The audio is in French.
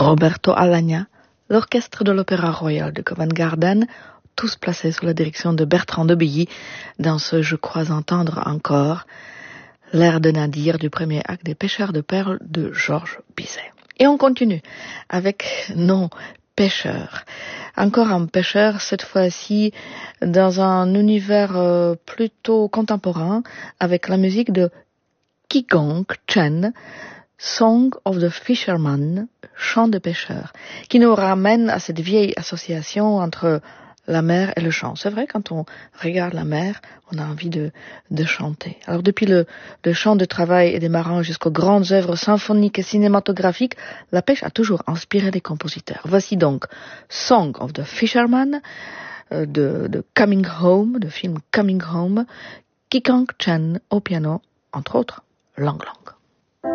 Roberto Alagna, l'orchestre de l'Opéra Royal de Covent Garden, tous placés sous la direction de Bertrand de Billy, dans ce Je crois entendre encore, l'air de Nadir du premier acte des Pêcheurs de perles de Georges Bizet. Et on continue avec nos pêcheurs. Encore un pêcheur, cette fois-ci dans un univers plutôt contemporain, avec la musique de Ki Gong Chen, Song of the Fisherman, chant de pêcheur, qui nous ramène à cette vieille association entre la mer et le chant. C'est vrai, quand on regarde la mer, on a envie de chanter. Alors depuis le chant de travail et des marins jusqu'aux grandes œuvres symphoniques et cinématographiques, la pêche a toujours inspiré des compositeurs. Voici donc Song of the Fisherman, de Coming Home, de film Coming Home, Ki Gong Chen au piano, entre autres, Lang Lang.